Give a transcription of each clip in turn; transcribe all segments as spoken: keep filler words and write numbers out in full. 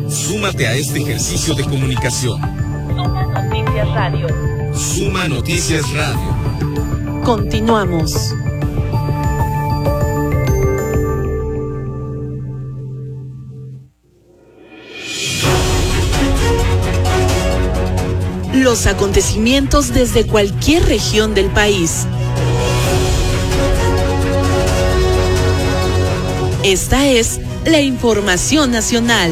Súmate a este ejercicio de comunicación. Suma Noticias Radio. Suma Noticias Radio. Continuamos. Los acontecimientos desde cualquier región del país. Esta es la información nacional.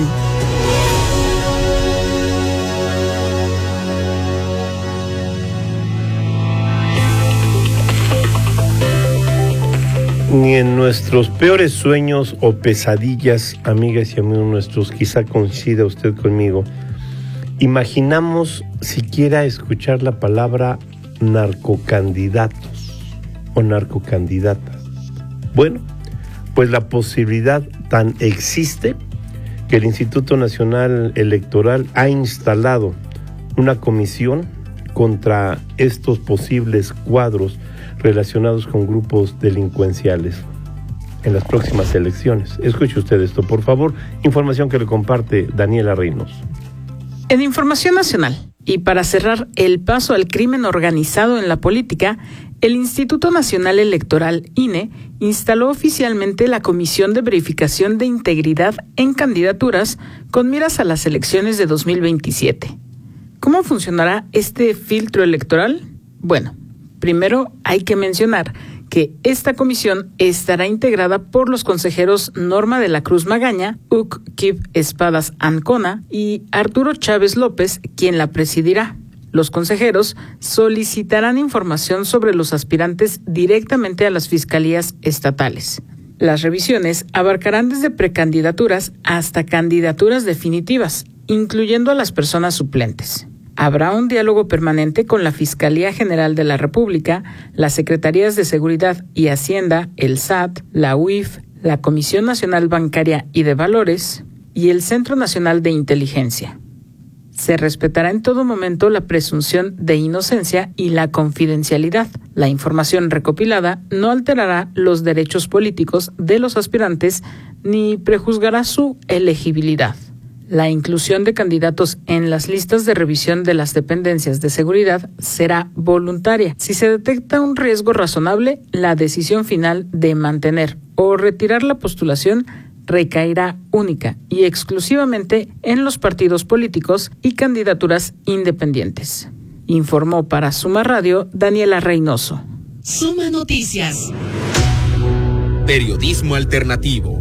Ni en nuestros peores sueños o pesadillas, amigas y amigos nuestros, quizá coincida usted conmigo, imaginamos siquiera escuchar la palabra narcocandidatos o narcocandidatas. Bueno, pues la posibilidad tan existe que el Instituto Nacional Electoral ha instalado una comisión contra estos posibles cuadros relacionados con grupos delincuenciales en las próximas elecciones. Escuche usted esto, por favor. Información que le comparte Daniela Reynoso. En Información Nacional, y para cerrar el paso al crimen organizado en la política, el Instituto Nacional Electoral, I N E, instaló oficialmente la Comisión de Verificación de Integridad en Candidaturas con miras a las elecciones de dos mil veintisiete. ¿Cómo funcionará este filtro electoral? Bueno, primero hay que mencionar que esta comisión estará integrada por los consejeros Norma de la Cruz Magaña, Uc Kip Espadas Ancona y Arturo Chávez López, quien la presidirá. Los consejeros solicitarán información sobre los aspirantes directamente a las fiscalías estatales. Las revisiones abarcarán desde precandidaturas hasta candidaturas definitivas, incluyendo a las personas suplentes. Habrá un diálogo permanente con la Fiscalía General de la República, las Secretarías de Seguridad y Hacienda, el S A T, la U I F, la Comisión Nacional Bancaria y de Valores y el Centro Nacional de Inteligencia. Se respetará en todo momento la presunción de inocencia y la confidencialidad. La información recopilada no alterará los derechos políticos de los aspirantes ni prejuzgará su elegibilidad. La inclusión de candidatos en las listas de revisión de las dependencias de seguridad será voluntaria. Si se detecta un riesgo razonable, la decisión final de mantener o retirar la postulación recaerá única y exclusivamente en los partidos políticos y candidaturas independientes. Informó para Suma Radio Daniela Reynoso. Suma Noticias. Periodismo alternativo.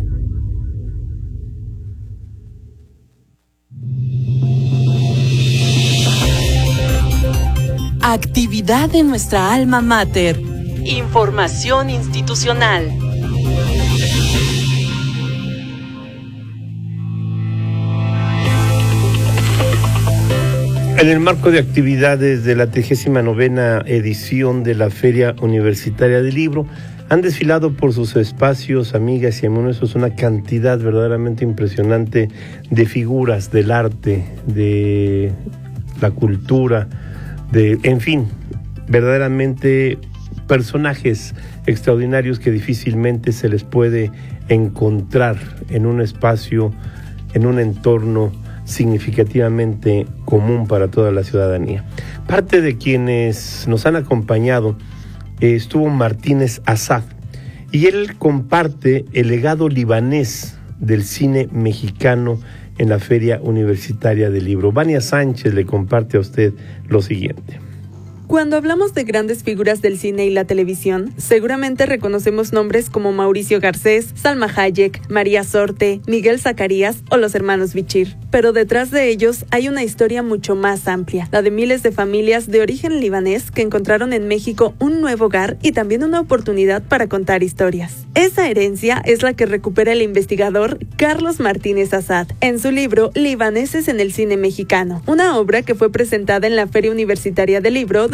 Actividad de nuestra alma mater. Información institucional. En el marco de actividades de la trigésima novena edición de la Feria Universitaria del Libro, han desfilado por sus espacios, amigas y amigos, es una cantidad verdaderamente impresionante de figuras del arte, de la cultura, de, en fin, verdaderamente personajes extraordinarios que difícilmente se les puede encontrar en un espacio, en un entorno significativamente común para toda la ciudadanía. Parte de quienes nos han acompañado eh, estuvo Martínez Assad, y él comparte el legado libanés del cine mexicano en la Feria Universitaria del Libro. Vania Sánchez le comparte a usted lo siguiente. Cuando hablamos de grandes figuras del cine y la televisión, seguramente reconocemos nombres como Mauricio Garcés, Salma Hayek, María Sorte, Miguel Zacarías o los hermanos Bichir. Pero detrás de ellos hay una historia mucho más amplia, la de miles de familias de origen libanés que encontraron en México un nuevo hogar y también una oportunidad para contar historias. Esa herencia es la que recupera el investigador Carlos Martínez Assad en su libro Libaneses en el cine mexicano, una obra que fue presentada en la Feria Universitaria del Libro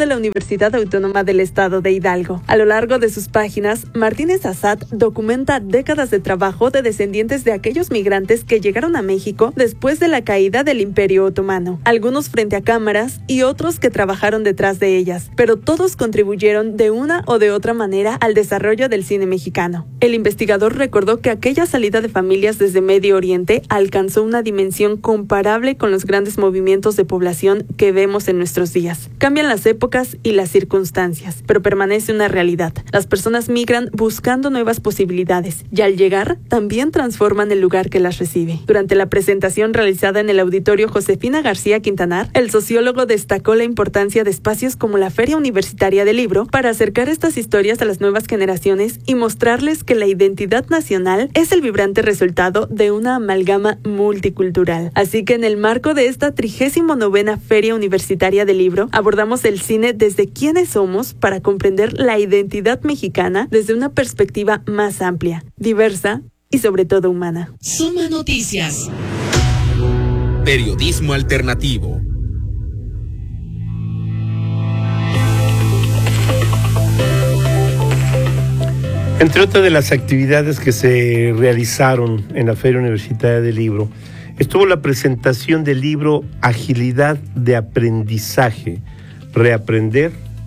de la Universidad Autónoma del Estado de Hidalgo. A lo largo de sus páginas, Martínez Assad documenta décadas de trabajo de descendientes de aquellos migrantes que llegaron a México después de la caída del Imperio Otomano, algunos frente a cámaras y otros que trabajaron detrás de ellas, pero todos contribuyeron de una o de otra manera al desarrollo del cine mexicano. El investigador recordó que aquella salida de familias desde Medio Oriente alcanzó una dimensión comparable con los grandes movimientos de población que vemos en nuestros días. Cambian las épocas y las circunstancias, pero permanece una realidad. Las personas migran buscando nuevas posibilidades y al llegar también transforman el lugar que las recibe. Durante la presentación realizada en el auditorio Josefina García Quintanar, el sociólogo destacó la importancia de espacios como la Feria Universitaria del Libro para acercar estas historias a las nuevas generaciones y mostrarles que la identidad nacional es el vibrante resultado de una amalgama multicultural. Así que en el marco de esta trigésimo novena Feria Universitaria del Libro, abordamos el cine desde quiénes somos para comprender la identidad mexicana desde una perspectiva más amplia, diversa y sobre todo humana. Suma Noticias. Periodismo alternativo. Entre otras de las actividades que se realizaron en la Feria Universitaria del Libro, estuvo la presentación del libro Agilidad de Aprendizaje, Reaprender,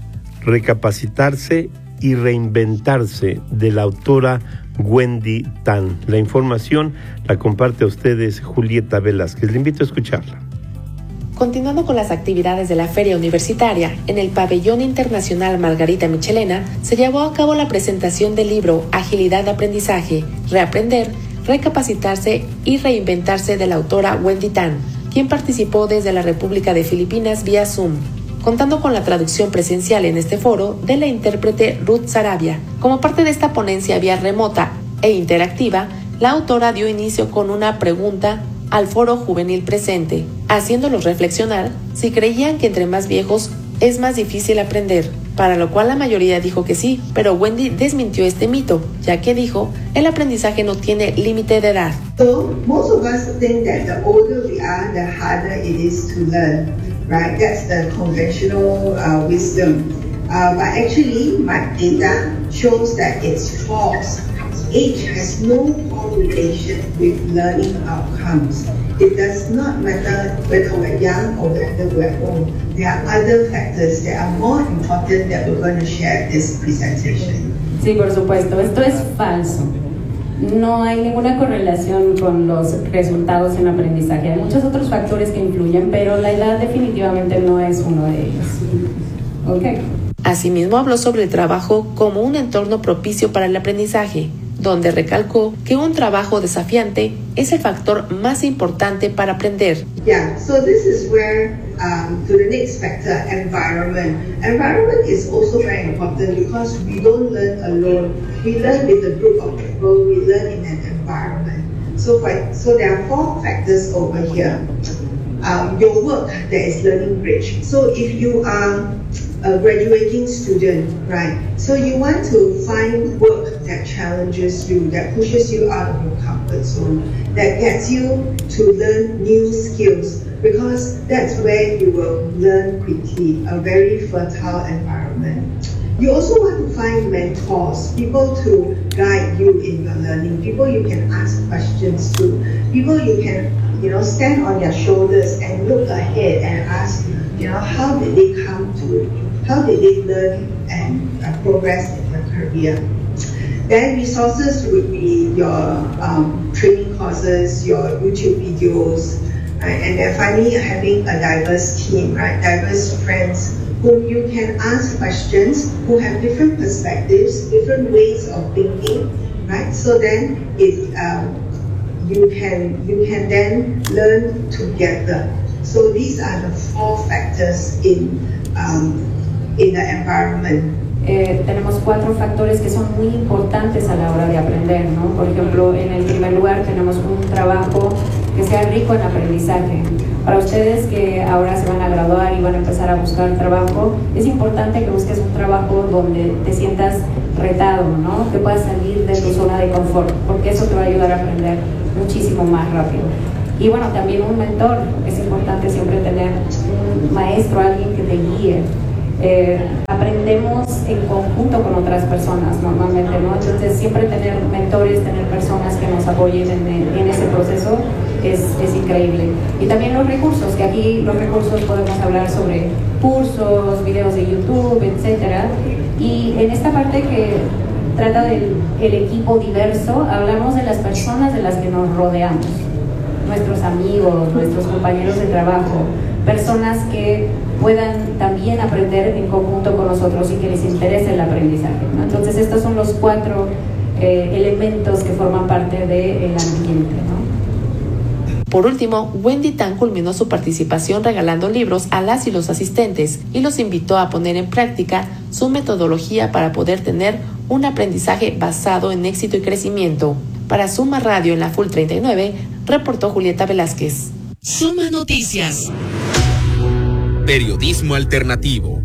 Recapacitarse y Reinventarse, de la autora Wendy Tan. La información la comparte a ustedes Julieta Velázquez. Le invito a escucharla. Continuando con las actividades de la Feria Universitaria, en el Pabellón Internacional Margarita Michelena, se llevó a cabo la presentación del libro Agilidad de Aprendizaje, Reaprender, Recapacitarse y Reinventarse, de la autora Wendy Tan, quien participó desde la República de Filipinas vía Zoom, contando con la traducción presencial en este foro de la intérprete Ruth Sarabia. Como parte de esta ponencia vía remota e interactiva, la autora dio inicio con una pregunta al foro juvenil presente, haciéndolos reflexionar si creían que entre más viejos es más difícil aprender, para lo cual la mayoría dijo que sí, pero Wendy desmintió este mito, ya que dijo, el aprendizaje no tiene límite de edad. So, most of us think that the older we are, the harder it is to learn, right? That's the conventional uh, wisdom. Uh, but actually, my data shows that it's false. Age has no correlation with learning outcomes. It does not matter whether we're young or whether we're old. There are other factors that are more important that we're going to share this presentation. Sí, por supuesto. Esto es falso. No hay ninguna correlación con los resultados en aprendizaje. Hay muchos otros factores que influyen, pero la edad definitivamente no es uno de ellos. Okay. Asimismo, habló sobre el trabajo como un entorno propicio para el aprendizaje, donde recalcó que un trabajo desafiante es el factor más importante para aprender. Yeah, so this is where, um, to the next factor, environment. Environment is also very important because we don't learn alone. We learn with a group of people, we learn in an environment. So, so there are four factors over here. Um, your work that is learning rich. So if you are a graduating student, right? So you want to find work that challenges you, that pushes you out of your comfort zone, that gets you to learn new skills, because that's where you will learn quickly, a very fertile environment. You also want to find mentors, people to guide you in your learning, people you can ask questions to, people you can, you know, stand on their shoulders and look ahead and ask, you know, how did they come to, how did they learn and uh, progress in their career. Then resources would be your um, training courses, your YouTube videos, right? And then finally having a diverse team, right? Diverse friends whom you can ask questions, who have different perspectives, different ways of thinking, right? So then it, um, you can you can then learn together. So these are the four factors in um, in the environment. Eh, tenemos cuatro factores que son muy importantes a la hora de aprender, ¿no? Por ejemplo, en el primer lugar tenemos un trabajo que sea rico en aprendizaje. Para ustedes que ahora se van a graduar y van a empezar a buscar trabajo, es importante que busques un trabajo donde te sientas retado, ¿no? Que puedas salir de tu zona de confort, porque eso te va a ayudar a aprender muchísimo más rápido. Y bueno, también un mentor. Es importante siempre tener un maestro, alguien que te guíe. eh, aprendemos en conjunto con otras personas normalmente, ¿no? Entonces siempre tener mentores, tener personas que nos apoyen en, en ese proceso es, es increíble. Y también los recursos, que aquí los recursos podemos hablar sobre cursos, videos de YouTube, etcétera. Y en esta parte que trata del el equipo diverso, hablamos de las personas de las que nos rodeamos, nuestros amigos, nuestros compañeros de trabajo, personas que puedan también aprender en conjunto con nosotros y que les interese el aprendizaje, ¿no? Entonces estos son los cuatro eh, elementos que forman parte del ambiente, ¿no? Por último, Wendy Tan culminó su participación regalando libros a las y los asistentes y los invitó a poner en práctica su metodología para poder tener un aprendizaje basado en éxito y crecimiento. Para Suma Radio en la Full treinta y nueve, reportó Julieta Velázquez. Suma Noticias. Periodismo alternativo.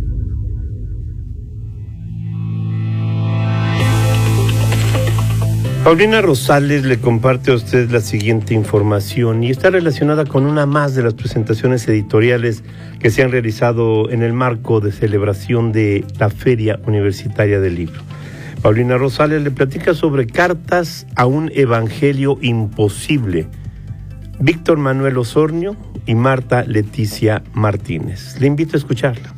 Paulina Rosales le comparte a usted la siguiente información y está relacionada con una más de las presentaciones editoriales que se han realizado en el marco de celebración de la Feria Universitaria del Libro. Paulina Rosales le platica sobre Cartas a un Evangelio Imposible. Víctor Manuel Osornio y Marta Leticia Martínez. Le invito a escucharla.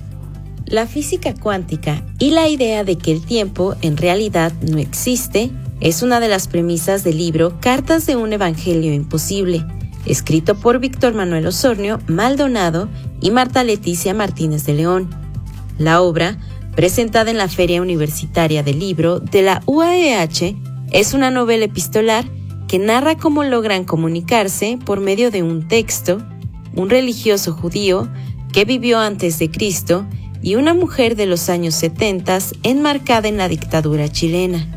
La física cuántica y la idea de que el tiempo en realidad no existe es una de las premisas del libro Cartas de un Evangelio Imposible, escrito por Víctor Manuel Osornio Maldonado y Marta Leticia Martínez de León. La obra, presentada en la Feria Universitaria del Libro de la U A E H, es una novela epistolar que narra cómo logran comunicarse por medio de un texto, un religioso judío que vivió antes de Cristo y una mujer de los años setenta enmarcada en la dictadura chilena.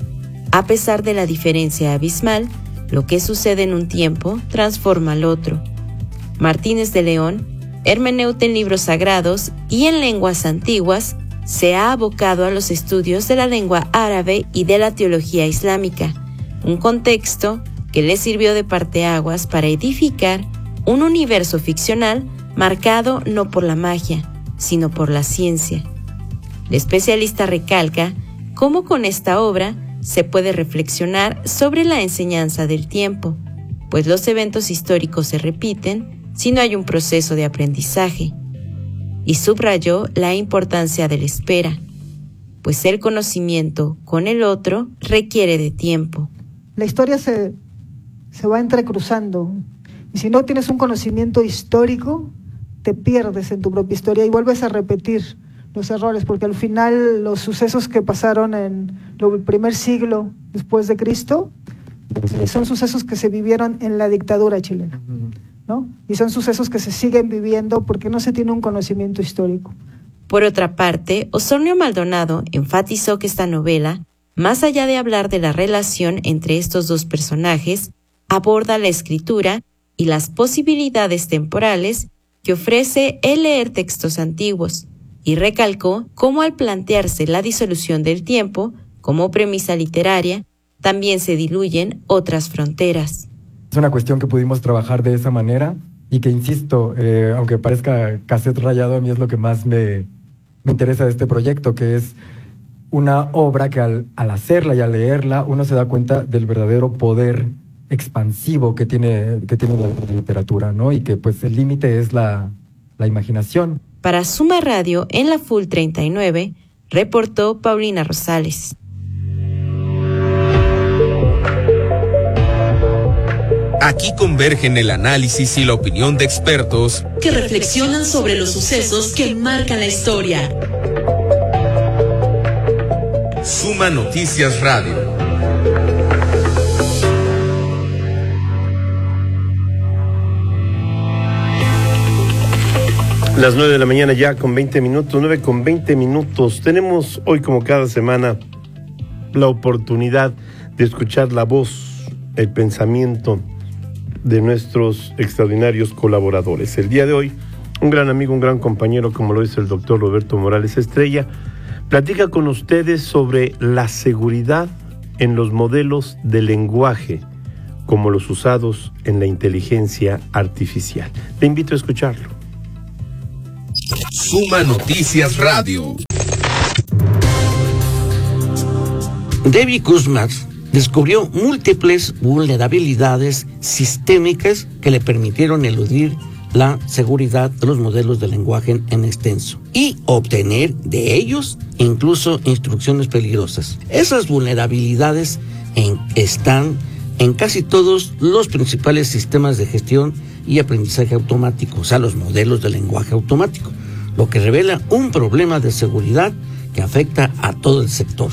A pesar de la diferencia abismal, lo que sucede en un tiempo transforma al otro. Martínez de León, hermeneuta en libros sagrados y en lenguas antiguas, se ha abocado a los estudios de la lengua árabe y de la teología islámica, un contexto que le sirvió de parteaguas para edificar un universo ficcional marcado no por la magia, sino por la ciencia. El especialista recalca cómo con esta obra se puede reflexionar sobre la enseñanza del tiempo, pues los eventos históricos se repiten si no hay un proceso de aprendizaje. Y subrayó la importancia de la espera, pues el conocimiento con el otro requiere de tiempo. La historia se, se va entrecruzando, y si no tienes un conocimiento histórico, te pierdes en tu propia historia y vuelves a repetir los errores, porque al final los sucesos que pasaron en el primer siglo después de Cristo son sucesos que se vivieron en la dictadura chilena, ¿no? Y son sucesos que se siguen viviendo porque no se tiene un conocimiento histórico. Por otra parte, Osornio Maldonado enfatizó que esta novela, más allá de hablar de la relación entre estos dos personajes, aborda la escritura y las posibilidades temporales que ofrece el leer textos antiguos, y recalcó cómo al plantearse la disolución del tiempo como premisa literaria, también se diluyen otras fronteras. Es una cuestión que pudimos trabajar de esa manera y que, insisto, eh, aunque parezca cassette rayado, a mí es lo que más me, me interesa de este proyecto, que es una obra que al, al hacerla y al leerla uno se da cuenta del verdadero poder expansivo que tiene, que tiene la, la literatura, ¿no? Y que pues el límite es la, la imaginación. Para Suma Radio en la Full treinta y nueve, reportó Paulina Rosales. Aquí convergen el análisis y la opinión de expertos que reflexionan sobre los sucesos que marcan la historia. Suma Noticias Radio. Las nueve de la mañana ya con veinte minutos, nueve con veinte minutos. Tenemos hoy, como cada semana, la oportunidad de escuchar la voz, el pensamiento de nuestros extraordinarios colaboradores. El día de hoy, un gran amigo, un gran compañero, como lo es el doctor Roberto Morales Estrella, platica con ustedes sobre la seguridad en los modelos de lenguaje, como los usados en la inteligencia artificial. Le invito a escucharlo. Suma Noticias Radio. David Kuzma descubrió múltiples vulnerabilidades sistémicas que le permitieron eludir la seguridad de los modelos de lenguaje en extenso y obtener de ellos incluso instrucciones peligrosas. Esas vulnerabilidades en, están en casi todos los principales sistemas de gestión y aprendizaje automático, o sea, los modelos de lenguaje automático, lo que revela un problema de seguridad que afecta a todo el sector.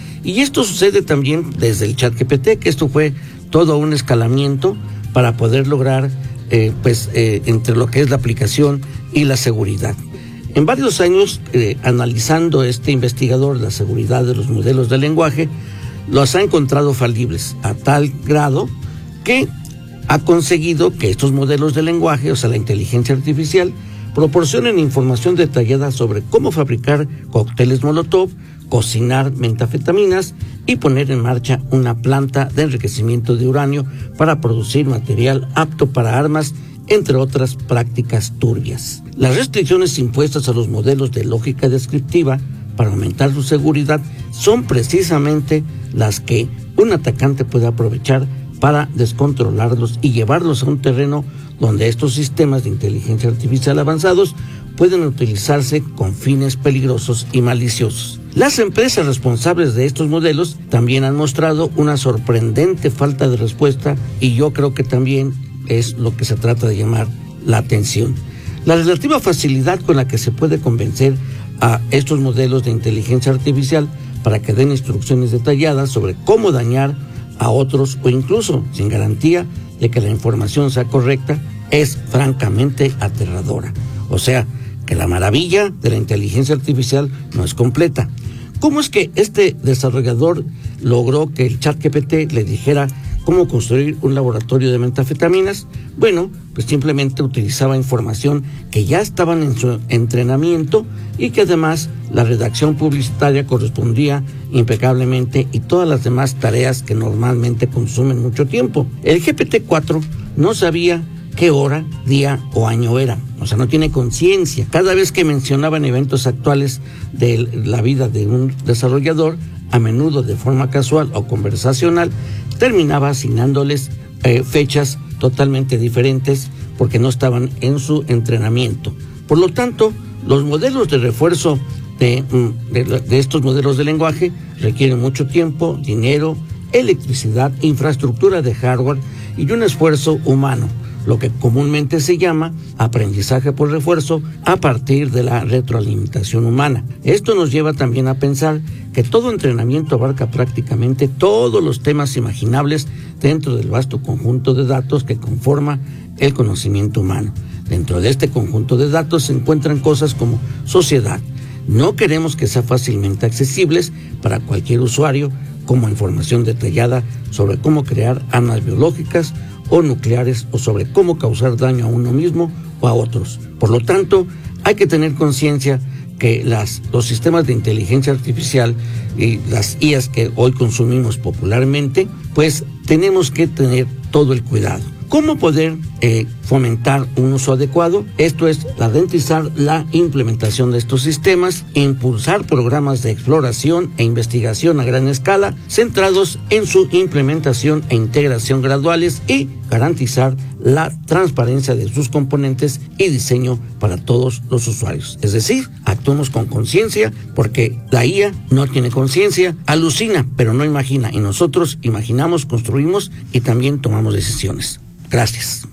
Y esto sucede también desde el ChatGPT, que esto fue todo un escalamiento para poder lograr eh, pues eh, entre lo que es la aplicación y la seguridad. En varios años, eh, analizando este investigador la seguridad de los modelos de lenguaje, los ha encontrado falibles a tal grado que ha conseguido que estos modelos de lenguaje, o sea, la inteligencia artificial, proporcionen información detallada sobre cómo fabricar cócteles Molotov, cocinar metanfetaminas y poner en marcha una planta de enriquecimiento de uranio para producir material apto para armas, entre otras prácticas turbias. Las restricciones impuestas a los modelos de lógica descriptiva para aumentar su seguridad son precisamente las que un atacante puede aprovechar para descontrolarlos y llevarlos a un terreno donde estos sistemas de inteligencia artificial avanzados pueden utilizarse con fines peligrosos y maliciosos. Las empresas responsables de estos modelos también han mostrado una sorprendente falta de respuesta y yo creo que también es lo que se trata de llamar la atención. La relativa facilidad con la que se puede convencer a estos modelos de inteligencia artificial para que den instrucciones detalladas sobre cómo dañar a otros o incluso sin garantía de que la información sea correcta es francamente aterradora. O sea, que la maravilla de la inteligencia artificial no es completa. ¿Cómo es que este desarrollador logró que el ChatGPT le dijera cómo construir un laboratorio de metanfetaminas? Bueno, pues simplemente utilizaba información que ya estaban en su entrenamiento y que además la redacción publicitaria correspondía impecablemente y todas las demás tareas que normalmente consumen mucho tiempo. El G P T cuatro no sabía qué hora, día o año era. O sea, no tiene conciencia. Cada vez que mencionaban eventos actuales de la vida de un desarrollador, a menudo de forma casual o conversacional, terminaba asignándoles eh, fechas totalmente diferentes porque no estaban en su entrenamiento. Por lo tanto, los modelos de refuerzo de, de, de estos modelos de lenguaje requieren mucho tiempo, dinero, electricidad, infraestructura de hardware y un esfuerzo humano, lo que comúnmente se llama aprendizaje por refuerzo a partir de la retroalimentación humana. Esto nos lleva también a pensar que todo entrenamiento abarca prácticamente todos los temas imaginables dentro del vasto conjunto de datos que conforma el conocimiento humano. Dentro de este conjunto de datos se encuentran cosas como sociedad. No queremos que sea fácilmente accesibles para cualquier usuario, como información detallada sobre cómo crear armas biológicas o nucleares o sobre cómo causar daño a uno mismo o a otros. Por lo tanto, hay que tener conciencia que las, los sistemas de inteligencia artificial y las I As que hoy consumimos popularmente, pues tenemos que tener todo el cuidado. ¿Cómo poder eh, fomentar un uso adecuado? Esto es ralentizar la implementación de estos sistemas, impulsar programas de exploración e investigación a gran escala, centrados en su implementación e integración graduales y garantizar la transparencia de sus componentes y diseño para todos los usuarios. Es decir, actuemos con conciencia porque la I A no tiene conciencia, alucina pero no imagina y nosotros imaginamos, construimos y también tomamos decisiones. Gracias.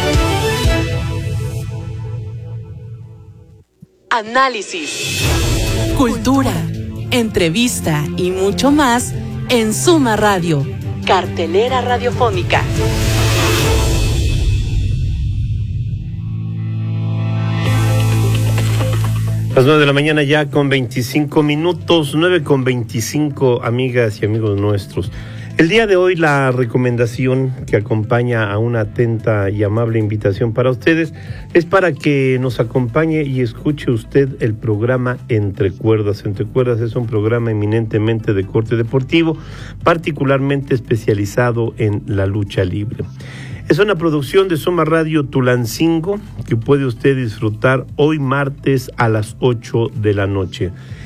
Análisis, cultura, entrevista y mucho más en Suma Radio, cartelera radiofónica. Las nueve de la mañana ya con veinticinco minutos, nueve con veinticinco, amigas y amigos nuestros. El día de hoy la recomendación que acompaña a una atenta y amable invitación para ustedes es para que nos acompañe y escuche usted el programa Entre Cuerdas. Entre Cuerdas es un programa eminentemente de corte deportivo, particularmente especializado en la lucha libre. Es una producción de Soma Radio Tulancingo que puede usted disfrutar hoy martes a las ocho de la noche.